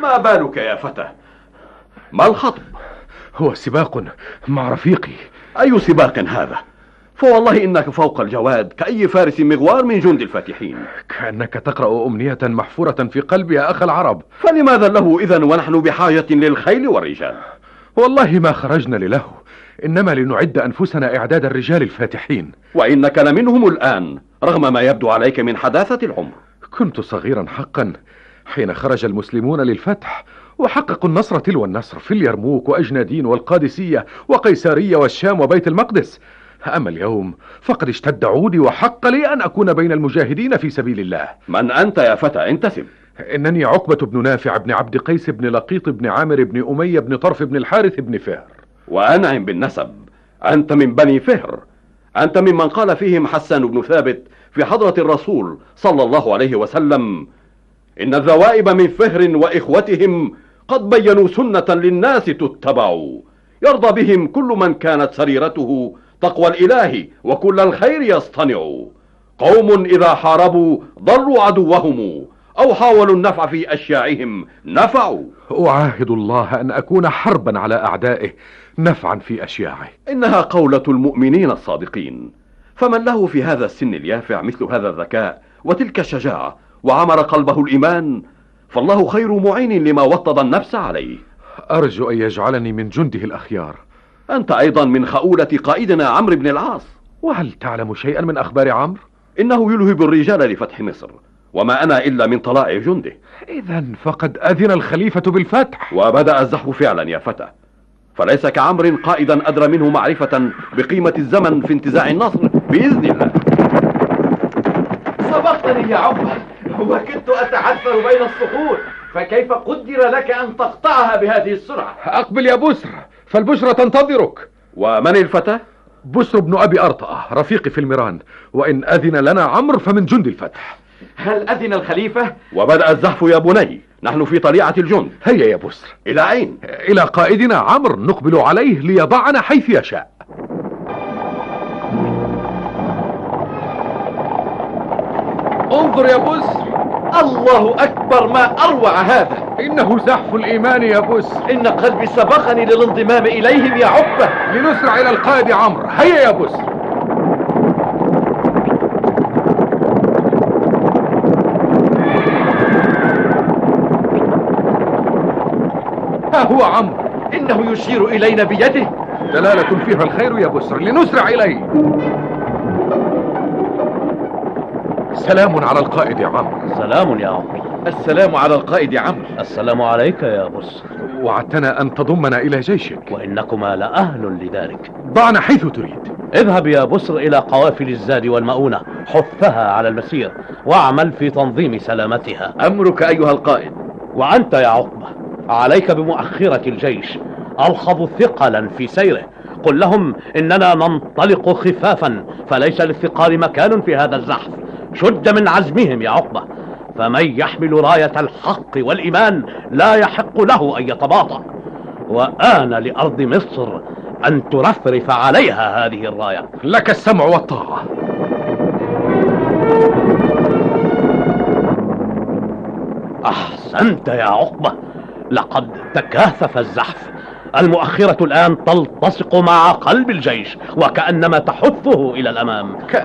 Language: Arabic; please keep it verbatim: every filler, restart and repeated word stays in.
ما بالك يا فتى؟ ما الخطب؟ هو سباق مع رفيقي. أي سباق هذا؟ فوالله إنك فوق الجواد كأي فارس مغوار من جند الفاتحين. كأنك تقرأ أمنية محفورة في قلبي يا أخ العرب. فلماذا له إذن ونحن بحاجة للخيل والرجال؟ والله ما خرجنا للهو، إنما لنعد أنفسنا إعداد الرجال الفاتحين. وإنك لمنهم الآن رغم ما يبدو عليك من حداثة العمر. كنت صغيرا حقا حين خرج المسلمون للفتح وحققوا النصر تلو النصر في اليرموك وأجنادين والقادسية وقيسارية والشام وبيت المقدس. أما اليوم فقد اشتد عودي وحق لي أن أكون بين المجاهدين في سبيل الله. من أنت يا فتى؟ انتسب. إنني عقبة بن نافع بن عبد قيس بن لقيط بن عامر بن أمية بن طرف بن الحارث بن فهر. وأنعم بالنسب، أنت من بني فهر، أنت ممن قال فيهم حسان بن ثابت في حضرة الرسول صلى الله عليه وسلم: إن الذوائب من فهر وإخوتهم قد بينوا سنة للناس تتبع، يرضى بهم كل من كانت سريرته تقوى الإله وكل الخير يصطنع. قوم إذا حاربوا ضروا عدوهم أو حاولوا النفع في أشياعهم نفعوا. أعاهد الله أن أكون حربا على أعدائه نفعا في أشياعه. إنها قولة المؤمنين الصادقين، فمن له في هذا السن اليافع مثل هذا الذكاء وتلك الشجاعة وعمر قلبه الإيمان، فالله خير معين لما وطد النفس عليه. أرجو أن يجعلني من جنده الأخيار. أنت أيضا من خؤولة قائدنا عمرو بن العاص. وهل تعلم شيئا من أخبار عمرو؟ إنه يلهب الرجال لفتح مصر، وما أنا إلا من طلائع جنده. إذن فقد أذن الخليفة بالفتح وبدأ الزحف فعلا يا فتى، فليس كعمر قائدا أدرى منه معرفة بقيمة الزمن في انتزاع النصر بإذن الله. سبقتني يا عمر وكنت أتعثر بين الصخور، فكيف قدر لك أن تقطعها بهذه السرعة؟ أقبل يا بسر فالبشرى تنتظرك. ومن الفتى؟ بسر بن أبي أرطأة رفيقي في الميران، وإن أذن لنا عمرو فمن جند الفتح. هل أذن الخليفة؟ وبدأ الزحف يا بني، نحن في طليعة الجند. هيا يا بسر. إلى أين؟ إلى قائدنا عمرو، نقبل عليه ليضعنا حيث يشاء. انظر يا بسر. الله أكبر، ما أروع هذا. إنه زحف الإيمان يا بسر. إن قلبي سبقني للانضمام إليهم يا عقبة. لنسرع إلى القائد عمرو، هيا يا بسر. ها هو عمرو. إنه يشير إلينا بيده. دلالة فيها الخير يا بسر، لنسرع إليه. سلام على القائد يا عمرو. سلام يا عمرو. السلام على القائد يا عمرو. السلام عليك يا بسر. وعدتنا أن تضمنا إلى جيشك، وإنكما لأهل لذلك. ضعنا حيث تريد. اذهب يا بسر إلى قوافل الزاد والمؤونة، حثها على المسير واعمل في تنظيم سلامتها. أمرك أيها القائد. وأنت يا عقبة عليك بمؤخرة الجيش، ألخض ثقلا في سيره. قل لهم إننا ننطلق خفافا، فليس للثقال مكان في هذا الزحف. شد من عزمهم يا عقبة، فمن يحمل راية الحق والإيمان لا يحق له أن يتباطأ. وآن لأرض مصر أن ترفرف عليها هذه الراية. لك السمع والطاعة. أحسنت يا عقبة، لقد تكاثف الزحف. المؤخرة الآن تلتصق مع قلب الجيش وكأنما تحثه إلى الأمام.